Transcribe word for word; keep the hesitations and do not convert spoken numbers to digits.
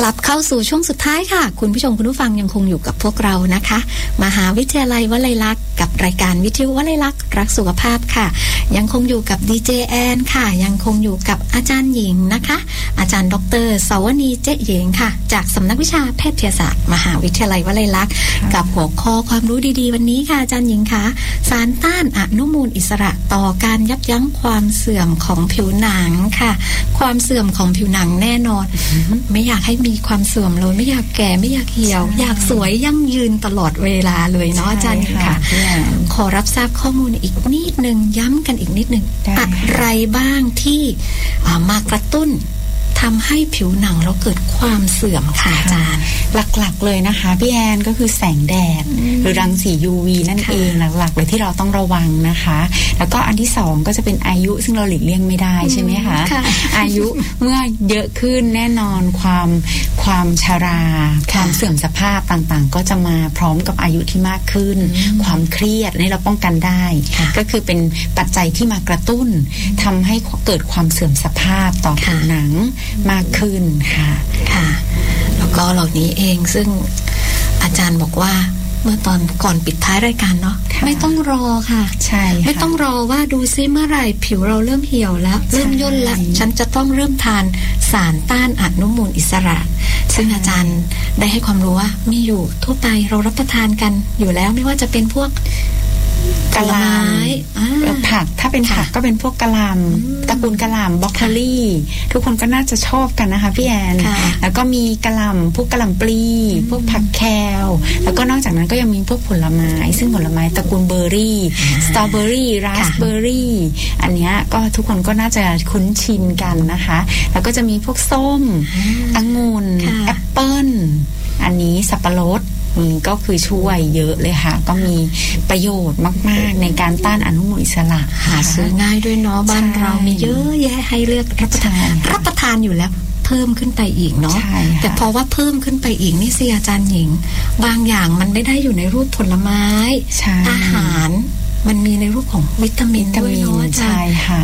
ลับเข้าสู่ช่วงสุดท้ายค่ะคุณผู้ชมคุณผู้ฟังยังคงอยู่กับพวกเรานะคะมหาวิทยาลัยวลัยลักษณ์กับรายการวิทยุวลัยลักษณ์รักสุขภาพค่ะยังคงอยู่กับดีเจแอนค่ะยังคงอยู่กับอาจารย์หญิงนะคะอาจารย์ดร.สวนีเจ๊เหยงค่ะจากสำนักวิชาแพทยศาสตร์มหาวิทยาลัยวลัยลักษณ์กับหัวข้อความรู้ดีๆวันนี้ค่ะอาจารย์หญิงค่ะสารต้านอนุมูลอิสระต่อการยับยั้งความเสื่อมของผิวหนังค่ะความเสื่อมของผิวหนังแน่นอน ไม่อยากให้มีความเสื่อมเลยไม่อยากแก่ไม่อยากเหี่ยวอยากสวยยั่งยืนตลอดเวลาเลยเนาะอาจารย์ค่ะขอรับทราบข้อมูลอีกนิดนึงย้ำกันอีกนิดนึงอะไรบ้างที่มากระตุ้นทำให้ผิวหนังเราเกิดความเสื่อมค่ะอาจารย์หลักๆเลยนะคะพี่แอนก็คือแสงแดดหรือรังสี ยู วี นั่นเองหลักๆเลยที่เราต้องระวังนะคะแล้วก็อันที่สองก็จะเป็นอายุซึ่งเราหลีกเลี่ยงไม่ได้ใช่ไหมคะอายุเมื่อเยอะขึ้นแน่นอนความความชราความเสื่อมสภาพต่างๆก็จะมาพร้อมกับอายุที่มากขึ้นความเครียดนี่เราป้องกันได้ก็คือเป็นปัจจัยที่มากระตุ้นทำให้เกิดความเสื่อมสภาพต่อผิวหนังมากขึ้นค่ะค่ะแล้วก็เหล่านี้เองซึ่งอาจารย์บอกว่าเมื่อตอนก่อนปิดท้ายรายการเนาะไม่ต้องรอค่ะใช่ไม่ต้องรอว่าดูซิเมื่อไหร่ผิวเราเริ่มเหี่ยวแล้วเริ่มย่นแล้วฉันจะต้องเริ่มทานสารต้านอนุมูลอิสระซึ่งอาจารย์ได้ให้ความรู้ว่ามีอยู่ทั่วไปเรารับประทานกันอยู่แล้วไม่ว่าจะเป็นพวกกะหล่ำผักถ้าเป็นผักก็เป็นพวกกะหล่ำตระกูลกะหล่ำบรอกโคลีทุกคนก็น่าจะชอบกันนะคะพี่แอนแล้วก็มีกะหล่ำพวกกะหล่ำปลีพวกผักแคลแล้วก็นอกจากนั้นก็ยังมีพวกผลไม้ซึ่งผลไม้ตระกูลเบอร์รี่สตรอเบอร์รี่ราสเบอร์รี่อันนี้ก็ทุกคนก็น่าจะคุ้นชินกันนะคะแล้วก็จะมีพวกส้มองุ่นแอปเปิ้ลอันนี้สับปะรดก็คือช่วยเยอะเลยค่ะก็มีประโยชน์มากๆในการต้านอนุมูลอิสระหาซื้อง่ายด้วยเนาะบ้านเรามีเยอะแยะให้เลือกรับประทานรับประทานอยู่แล้วเพิ่มขึ้นไปอีกเนาะแต่เพราะว่าเพิ่มขึ้นไปอีกนี่สิอาจารย์หญิงบางอย่างมันไม่ได้อยู่ในรูปผลไม้อาหารมันมีในรูปของวิตามินด้วยเนาะอาจารย์